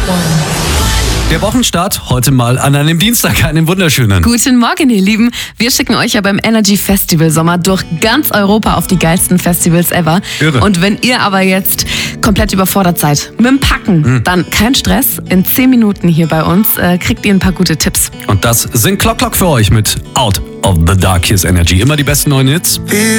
Der Wochenstart heute mal an einem Dienstag, einen wunderschönen. Guten Morgen, ihr Lieben. Wir schicken euch ja beim Energy Festival Sommer durch ganz Europa auf die geilsten Festivals ever. Irre. Und wenn ihr aber jetzt komplett überfordert seid mit dem Packen, dann kein Stress. In 10 Minuten hier bei uns kriegt ihr ein paar gute Tipps. Und das sind Clock für euch mit Out of the Dark. Hier ist Energy. Immer die besten neuen Hits.